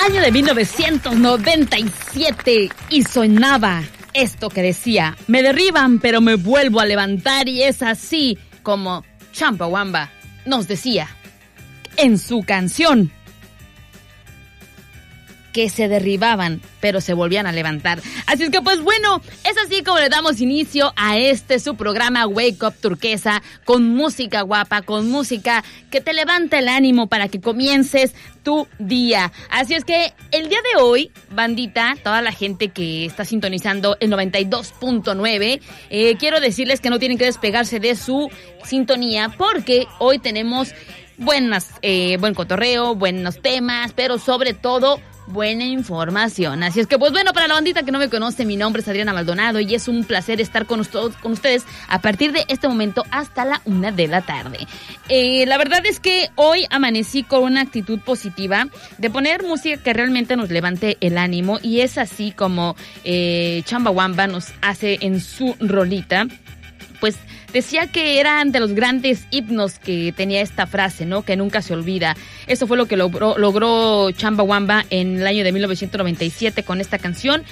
año de 1997 y sonaba esto que decía: me derriban pero me vuelvo a levantar, y es así como Chumbawamba nos decía en su canción que se derribaban, pero se volvían a levantar. Así es que, pues bueno, es así como le damos inicio a su programa Wake Up Turquesa, con música guapa, con música que te levanta el ánimo para que comiences tu día. Así es que el día de hoy, bandita, toda la gente que está sintonizando el 92.9, quiero decirles que no tienen que despegarse de su sintonía, porque hoy tenemos buen cotorreo, buenos temas, pero sobre todo buena información. Así es que, pues bueno, para la bandita que no me conoce, mi nombre es Adriana Maldonado y es un placer estar con ustedes a partir de este momento hasta la 1 de la tarde. La verdad es que hoy amanecí con una actitud positiva de poner música que realmente nos levante el ánimo, y es así como Chumbawamba nos hace en su rolita. Pues decía que eran de los grandes himnos que tenía esta frase, ¿no? Que nunca se olvida. Eso fue lo que logró Chumbawamba en el año de 1997 con esta canción.